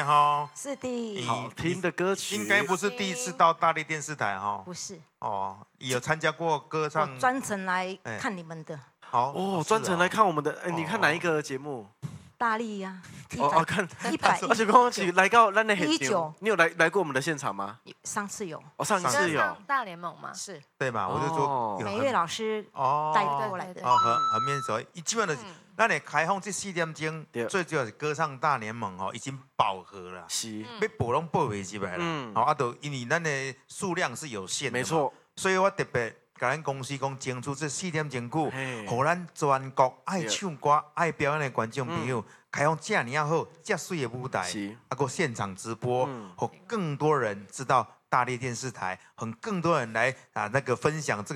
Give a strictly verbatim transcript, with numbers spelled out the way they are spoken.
哈。 是的， 好听的歌曲， 应该不是第一次到大力电视台哈。 不是， 哦，有参加过歌唱我。专程来看你们的。 好哦，专程来看我们的，哎，你看哪一个节目？ 大力呀， 哦哦，看一百， 而且刚刚起来到咱的一九， 你有来来过我们的现场吗？ 上次有， 哦，上次有大联盟吗？ 是， 对嘛？我就说美月老师带过来的， 哦，很很面熟。基本的，咱的开放这四点钟，最主要是歌唱大联盟哦，已经饱和了， 是， 要报拢报袂入来了。嗯，好，啊，都因为咱的数量是有限的， 没错。 所以我特别甲咱公司讲，争取这四点钟久，互咱全国爱唱歌、爱表演的观众朋友，开放这么好、这水的舞台，啊，个现场直播，让更多人知道大力电视台，和更多人来啊那个分享这个。